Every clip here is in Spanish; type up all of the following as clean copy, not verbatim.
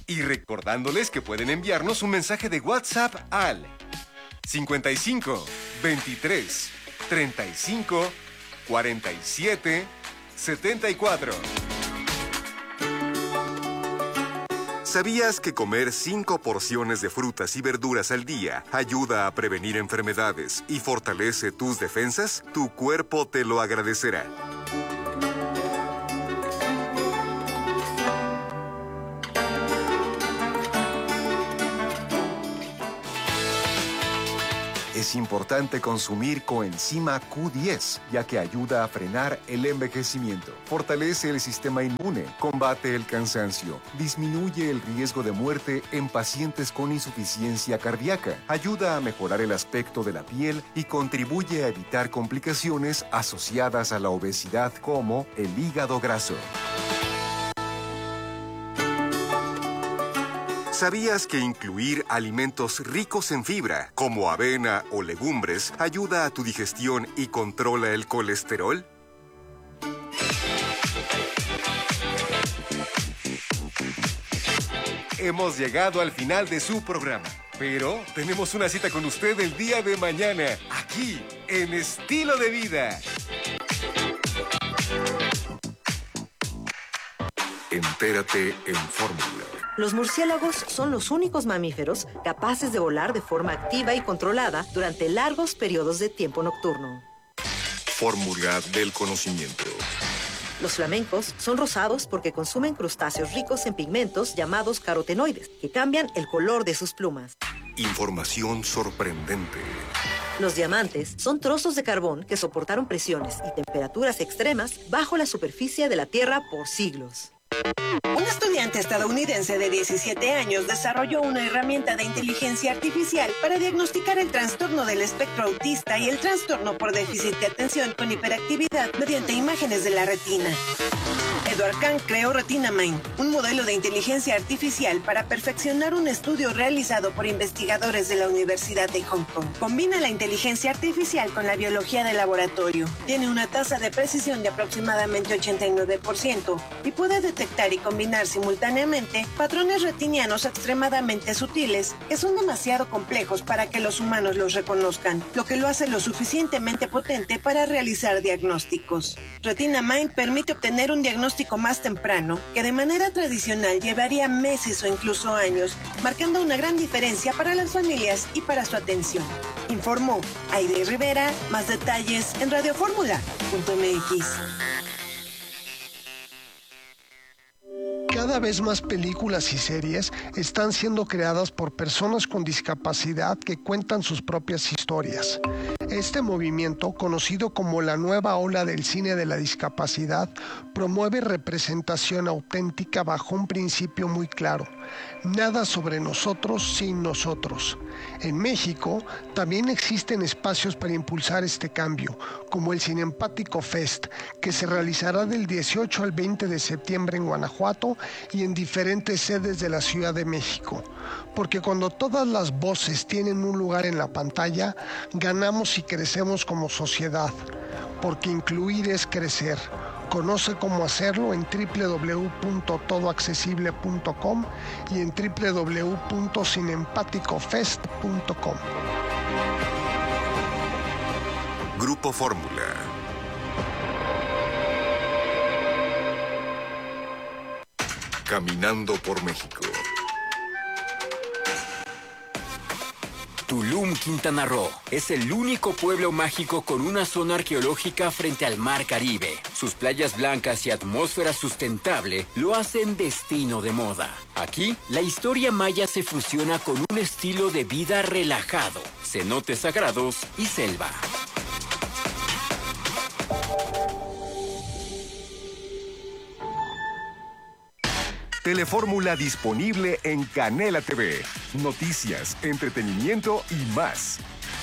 Y recordándoles que pueden enviarnos un mensaje de WhatsApp al 55 23 35 47 74. ¿Sabías que comer 5 porciones de frutas y verduras al día ayuda a prevenir enfermedades y fortalece tus defensas? Tu cuerpo te lo agradecerá. Es importante consumir coenzima Q10, ya que ayuda a frenar el envejecimiento, fortalece el sistema inmune, combate el cansancio, disminuye el riesgo de muerte en pacientes con insuficiencia cardíaca, ayuda a mejorar el aspecto de la piel y contribuye a evitar complicaciones asociadas a la obesidad como el hígado graso. ¿Sabías que incluir alimentos ricos en fibra, como avena o legumbres, ayuda a tu digestión y controla el colesterol? Hemos llegado al final de su programa, pero tenemos una cita con usted el día de mañana, aquí, en Estilo de Vida. Entérate en Fórmula. Los murciélagos son los únicos mamíferos capaces de volar de forma activa y controlada durante largos periodos de tiempo nocturno. Fórmula del conocimiento. Los flamencos son rosados porque consumen crustáceos ricos en pigmentos llamados carotenoides, que cambian el color de sus plumas. Información sorprendente. Los diamantes son trozos de carbón que soportaron presiones y temperaturas extremas bajo la superficie de la Tierra por siglos. Un estudiante estadounidense de 17 años desarrolló una herramienta de inteligencia artificial para diagnosticar el trastorno del espectro autista y el trastorno por déficit de atención con hiperactividad mediante imágenes de la retina. Edward Kang creó RetinaMind, un modelo de inteligencia artificial para perfeccionar un estudio realizado por investigadores de la Universidad de Hong Kong. Combina la inteligencia artificial con la biología de laboratorio. Tiene una tasa de precisión de aproximadamente 89% y puede detectar y combinar simultáneamente patrones retinianos extremadamente sutiles que son demasiado complejos para que los humanos los reconozcan, lo que lo hace lo suficientemente potente para realizar diagnósticos. RetinaMind permite obtener un diagnóstico más temprano que de manera tradicional llevaría meses o incluso años, marcando una gran diferencia para las familias y para su atención. Informó Aide Rivera. Más detalles en radioformula.mx. Cada vez más películas y series están siendo creadas por personas con discapacidad que cuentan sus propias historias. Este movimiento, conocido como la nueva ola del cine de la discapacidad, promueve representación auténtica bajo un principio muy claro: nada sobre nosotros sin nosotros. En México también existen espacios para impulsar este cambio, como el Cinempático Fest, que se realizará del 18 al 20 de septiembre en Guanajuato y en diferentes sedes de la Ciudad de México. Porque cuando todas las voces tienen un lugar en la pantalla, ganamos y crecemos como sociedad. Porque incluir es crecer. Conoce cómo hacerlo en www.todoaccesible.com y en www.cinempaticofest.com. Grupo Fórmula. Caminando por México. Tulum, Quintana Roo, es el único pueblo mágico con una zona arqueológica frente al Mar Caribe. Sus playas blancas y atmósfera sustentable lo hacen destino de moda. Aquí, la historia maya se fusiona con un estilo de vida relajado, cenotes sagrados y selva. Telefórmula disponible en Canela TV. Noticias, entretenimiento y más.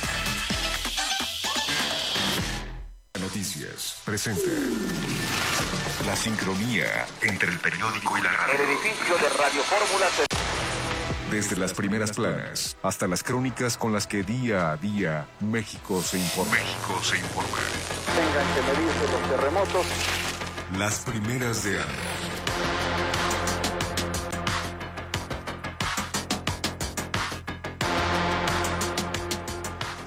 Noticias presenta la sincronía entre el periódico y la radio. El edificio de Radio Fórmula se... Desde las primeras planas hasta las crónicas con las que día a día México se informa. Tengan que medirse los terremotos. Las primeras de año.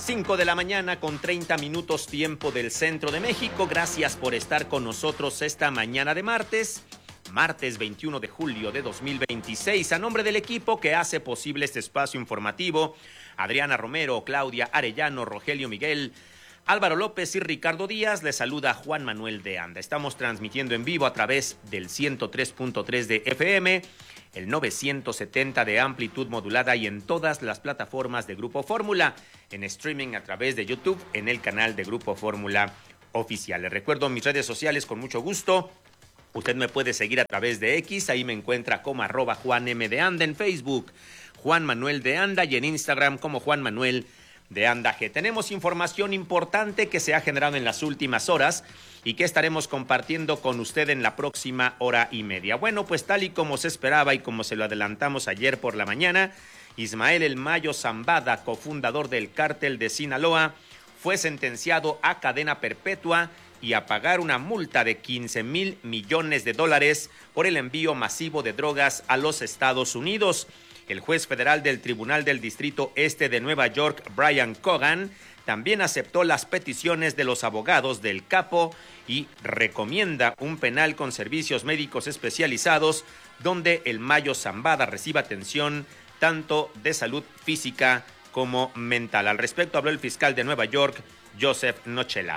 5 de la mañana con 30 minutos tiempo del centro de México. Gracias por estar con nosotros esta mañana de martes 21 de julio de 2026. A nombre del equipo que hace posible este espacio informativo, Adriana Romero, Claudia Arellano, Rogelio Miguel, Álvaro López y Ricardo Díaz, les saluda Juan Manuel de Anda. Estamos transmitiendo en vivo a través del 103.3 de FM, el 970 de amplitud modulada y en todas las plataformas de Grupo Fórmula, en streaming a través de YouTube, en el canal de Grupo Fórmula Oficial. Les recuerdo mis redes sociales con mucho gusto. Usted me puede seguir a través de X, ahí me encuentra como @JuanM de Anda, en Facebook, Juan Manuel de Anda, y en Instagram como Juan Manuel de Anda G. Tenemos información importante que se ha generado en las últimas horas y que estaremos compartiendo con usted en la próxima hora y media. Bueno, pues tal y como se esperaba y como se lo adelantamos ayer por la mañana, Ismael El Mayo Zambada, cofundador del Cártel de Sinaloa, fue sentenciado a cadena perpetua y a pagar una multa de $15,000 millones por el envío masivo de drogas a los Estados Unidos. El juez federal del Tribunal del Distrito Este de Nueva York, Brian Cogan, también aceptó las peticiones de los abogados del capo y recomienda un penal con servicios médicos especializados donde El Mayo Zambada reciba atención tanto de salud física como mental. Al respecto habló el fiscal de Nueva York, Joseph Nochela.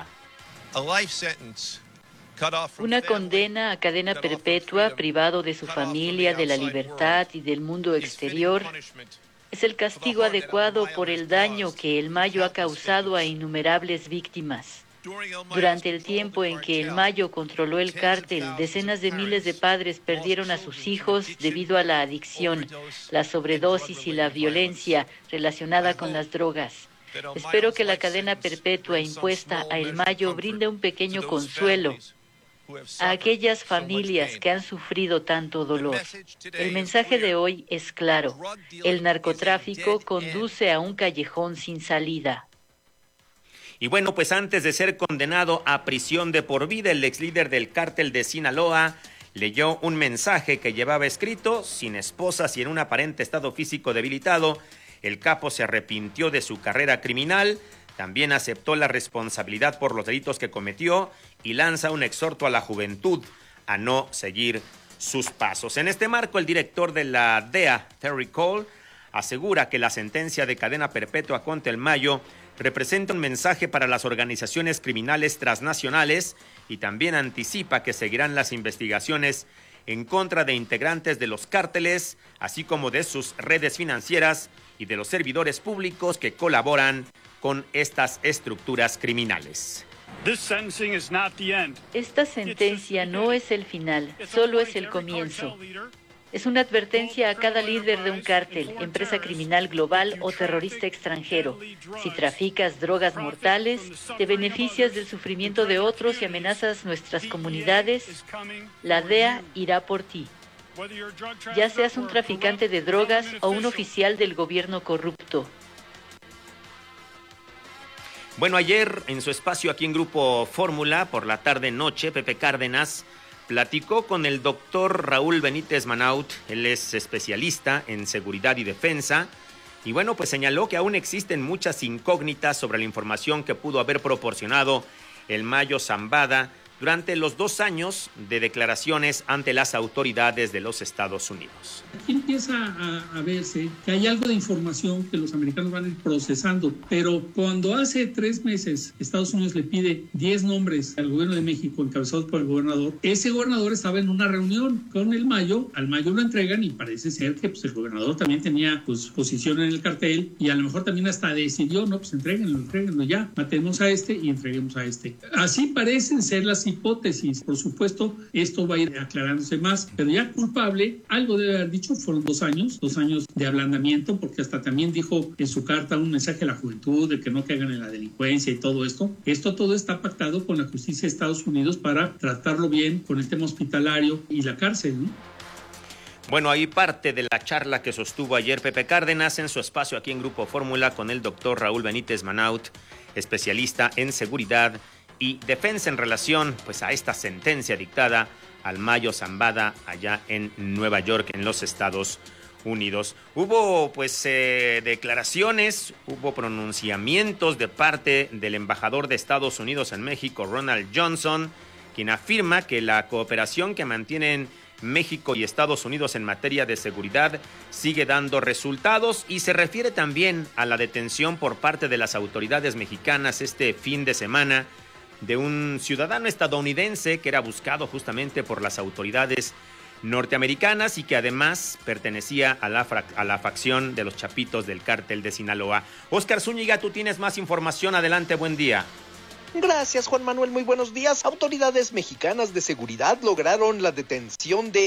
Una condena a cadena perpetua, privado de su familia, de la libertad y del mundo exterior, es el castigo adecuado por el daño que El Mayo ha causado a innumerables víctimas. Durante el tiempo en que El Mayo controló el cártel, decenas de miles de padres perdieron a sus hijos debido a la adicción, la sobredosis y la violencia relacionada con las drogas. Espero que la cadena perpetua impuesta a El Mayo brinde un pequeño consuelo a aquellas familias que han sufrido tanto dolor. El mensaje de hoy es claro: el narcotráfico conduce a un callejón sin salida. Y bueno, pues antes de ser condenado a prisión de por vida, el ex líder del cártel de Sinaloa leyó un mensaje que llevaba escrito: sin esposas y en un aparente estado físico debilitado, el capo se arrepintió de su carrera criminal, también aceptó la responsabilidad por los delitos que cometió y lanza un exhorto a la juventud a no seguir sus pasos. En este marco, el director de la DEA, Terry Cole, asegura que la sentencia de cadena perpetua contra El Mayo representa un mensaje para las organizaciones criminales transnacionales y también anticipa que seguirán las investigaciones en contra de integrantes de los cárteles, así como de sus redes financieras y de los servidores públicos que colaboran con estas estructuras criminales. Esta sentencia no es el final, solo es el comienzo. Es una advertencia a cada líder de un cártel, empresa criminal global o terrorista extranjero. Si traficas drogas mortales, te beneficias del sufrimiento de otros y amenazas nuestras comunidades, la DEA irá por ti. Ya seas un traficante de drogas o un oficial del gobierno corrupto. Bueno, ayer en su espacio aquí en Grupo Fórmula, por la tarde-noche, Pepe Cárdenas platicó con el doctor Raúl Benítez Manaut. Él es especialista en seguridad y defensa. Y bueno, pues señaló que aún existen muchas incógnitas sobre la información que pudo haber proporcionado El Mayo Zambada durante los 2 años de declaraciones ante las autoridades de los Estados Unidos. Aquí empieza a verse que hay algo de información que los americanos van a ir procesando, pero cuando hace 3 meses Estados Unidos le pide 10 nombres al gobierno de México encabezados por el gobernador, ese gobernador estaba en una reunión con El Mayo, al Mayo lo entregan y parece ser que pues, el gobernador también tenía pues, posición en el cartel y a lo mejor también hasta decidió, no, pues entréguenlo ya, matemos a este y entreguemos a este. Así parecen ser las hipótesis. Por supuesto, esto va a ir aclarándose más, pero ya culpable, algo debe haber dicho, fueron 2 años de ablandamiento, porque hasta también dijo en su carta un mensaje a la juventud de que no caigan en la delincuencia y todo esto. Esto todo está pactado con la justicia de Estados Unidos para tratarlo bien con el tema hospitalario y la cárcel, ¿no? Bueno, ahí parte de la charla que sostuvo ayer Pepe Cárdenas en su espacio aquí en Grupo Fórmula con el doctor Raúl Benítez Manaut, especialista en seguridad y defensa en relación pues a esta sentencia dictada al Mayo Zambada allá en Nueva York, en los Estados Unidos. Hubo declaraciones, hubo pronunciamientos de parte del embajador de Estados Unidos en México, Ronald Johnson, quien afirma que la cooperación que mantienen México y Estados Unidos en materia de seguridad sigue dando resultados, y se refiere también a la detención por parte de las autoridades mexicanas este fin de semana de un ciudadano estadounidense que era buscado justamente por las autoridades norteamericanas y que además pertenecía a la facción de los Chapitos del Cártel de Sinaloa. Óscar Zúñiga, tú tienes más información. Adelante, buen día. Gracias, Juan Manuel. Muy buenos días. Autoridades mexicanas de seguridad lograron la detención de